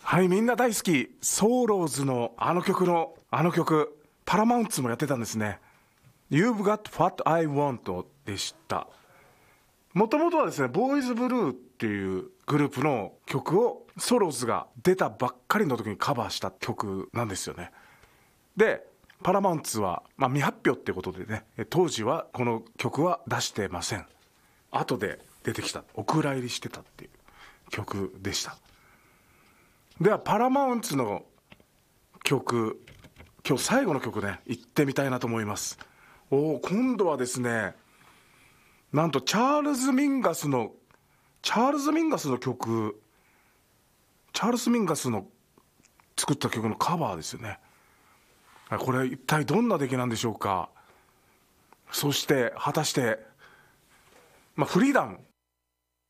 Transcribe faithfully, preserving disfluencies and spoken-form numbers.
はい、みんな大好きソーローズのあの曲のあの曲、パラマウンツもやってたんですね。 You've got what I want でした。もともとはですね、ボーイズブルーっていうグループの曲をソーローズが出たばっかりの時にカバーした曲なんですよね。でパラマウンツは、まあ、未発表ってことでね、当時はこの曲は出してません。後で出てきた、お蔵入りしてたっていう曲でした。ではパラマウンツの曲、今日最後の曲ね、行ってみたいなと思います。お今度はですね、なんとチャールズ・ミンガスのチャールズ・ミンガスの曲、チャールズ・ミンガスの作った曲のカバーですよね。これ一体どんな出来なんでしょうか。そして果たして、まあ、フリーダン